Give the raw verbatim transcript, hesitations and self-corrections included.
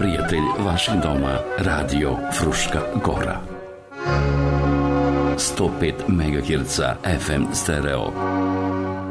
prijatelj vašeg doma, Radio Fruška Gora. sto pet megaherca F M stereo.